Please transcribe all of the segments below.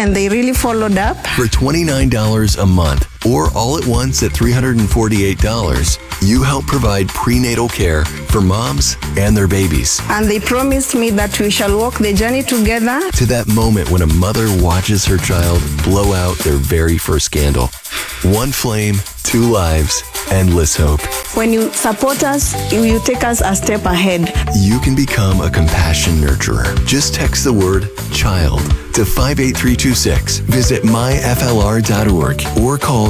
and they really followed up. For $29 a month or all at once at $348, you help provide prenatal care for moms and their babies. And they promised me that we shall walk the journey together. To that moment when a mother watches her child blow out their very first candle. One flame, two lives, endless hope. When you support us, you take us a step ahead. You can become a compassion nurturer. Just text the word CHILD to 58326. Visit myflr.org or call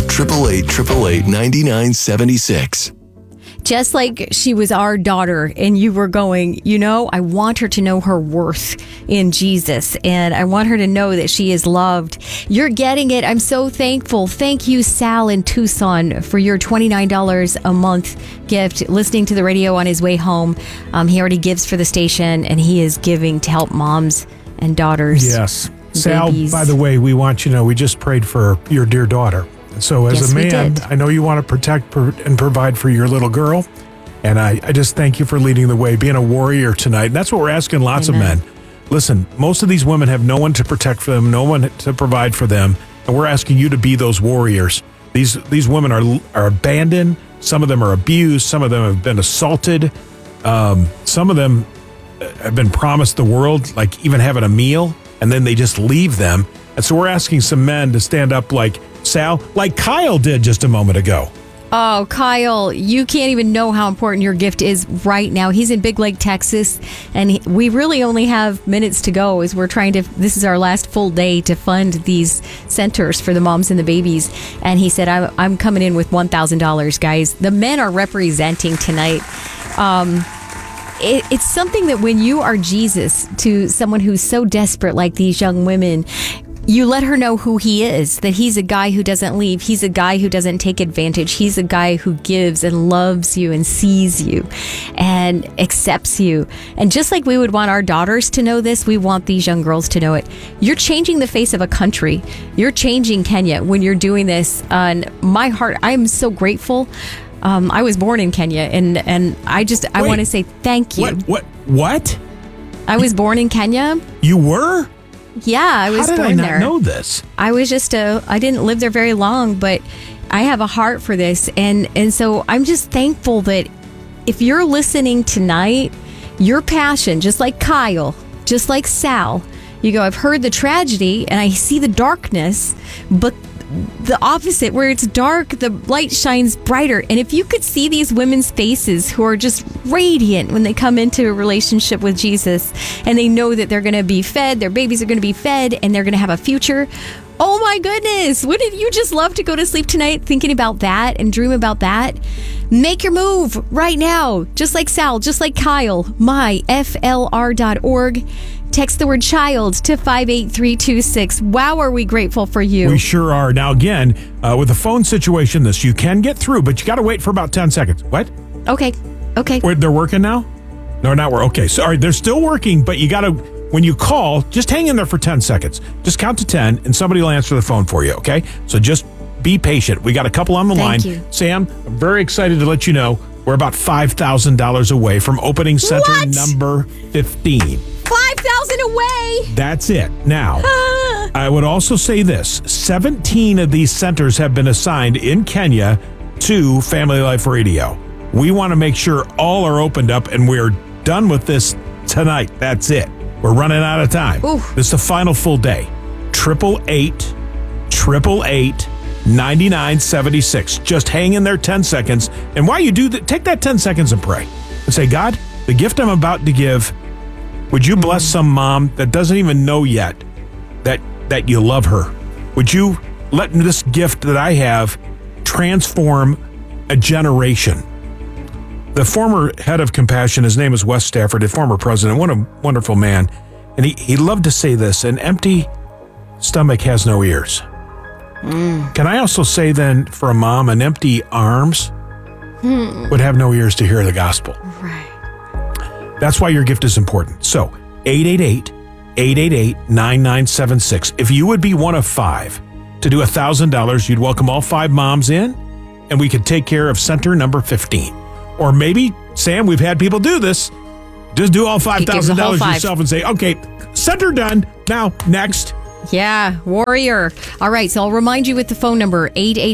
888-888-9976. Just like she was our daughter and you were going, I want her to know her worth in Jesus and I want her to know that she is loved. You're getting it. I'm so thankful. Thank you, Sal in Tucson, for your $29 a month gift. Listening to the radio on his way home. He already gives for the station and he is giving to help moms and daughters. Yes. Sal, babies. by the way, we want you to know we just prayed for your dear daughter. So as a man, I know you want to protect and provide for your little girl. And I just thank you for leading the way, being a warrior tonight. And that's what we're asking lots of men. Listen, most of these women have no one to protect for them, no one to provide for them. And we're asking you to be those warriors. These women are abandoned. Some of them are abused. Some of them have been assaulted. Some of them have been promised the world, like even having a meal, and then they just leave them. And so we're asking some men to stand up like Sal, like Kyle did just a moment ago. Oh, Kyle, you can't even know how important your gift is right now. He's in Big Lake, Texas, and we really only have minutes to go as we're this is our last full day to fund these centers for the moms and the babies. And he said, I'm coming in with $1,000, guys. The men are representing tonight. It's something that when you are Jesus to someone who's so desperate like these young women, you let her know who he is, that he's a guy who doesn't leave. He's a guy who doesn't take advantage. He's a guy who gives and loves you and sees you and accepts you. And just like we would want our daughters to know this, we want these young girls to know it. You're changing the face of a country. You're changing Kenya when you're doing this. On my heart, I am so grateful. I was born in Kenya, and I want to say thank you. What? I was born in Kenya. You were? Yeah, I was born there. How did I not know this? I was I didn't live there very long, but I have a heart for this. And so I'm just thankful that if you're listening tonight, your passion, just like Kyle, just like Sal, you go, I've heard the tragedy and I see the darkness, but the opposite, where it's dark, the light shines brighter. And if you could see these women's faces who are just radiant when they come into a relationship with Jesus and they know that they're going to be fed, their babies are going to be fed, and they're going to have a future. Oh my goodness. Wouldn't you just love to go to sleep tonight thinking about that and dream about that? Make your move right now. Just like Sal, just like Kyle, myflr.org. Text the word child to 58326. Wow, are we grateful for you. We sure are. Now, again, with the phone situation, you can get through, but you got to wait for about 10 seconds. What? Okay. Wait, they're working now? No, not working. Okay, sorry. They're still working, but you got to, when you call, just hang in there for 10 seconds. Just count to 10, and somebody will answer the phone for you, okay? So just be patient. We got a couple on the line. Thank you. Sam, I'm very excited to let you know we're about $5,000 away from opening center number 15. 5,000 away. That's it. Now, I would also say this. 17 of these centers have been assigned in Kenya to Family Life Radio. We want to make sure all are opened up, and we're done with this tonight. That's it. We're running out of time. Oof. This is the final full day. 888-888-9976. Just hang in there 10 seconds. And while you do that, take that 10 seconds and pray. And say, God, the gift I'm about to give, would you bless some mom that doesn't even know yet that you love her? Would you let this gift that I have transform a generation? The former head of Compassion, his name is Wes Stafford, the former president, what a wonderful man. And he loved to say this, an empty stomach has no ears. Can I also say then, for a mom, an empty arms would have no ears to hear the gospel. Right. That's why your gift is important. So, 888-888-9976. If you would be one of 5 to do $1,000, you'd welcome all 5 moms in, and we could take care of center number 15. Or maybe, Sam, we've had people do this. Just do all $5,000 yourself and say, okay, center done. Now, next. Yeah, warrior. All right, so I'll remind you with the phone number,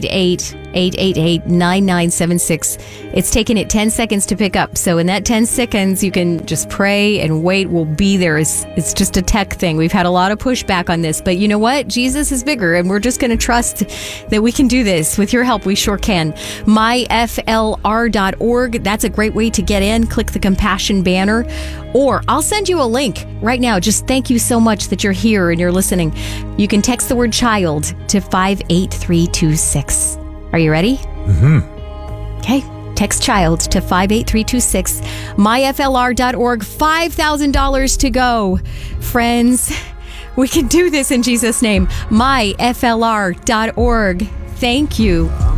888-888-9976. It's taken it 10 seconds to pick up. So in that 10 seconds, you can just pray and wait. We'll be there. It's just a tech thing. We've had a lot of pushback on this. But you know what? Jesus is bigger, and we're just going to trust that we can do this. With your help, we sure can. myflr.org. That's a great way to get in. Click the compassion banner. Or I'll send you a link right now. Just thank you so much that you're here and you're listening. You can text the word child to 58326. Are you ready? Mm-hmm. Okay. Text child to 58326. myflr.org. $5,000 to go. Friends, we can do this in Jesus' name. myflr.org. Thank you.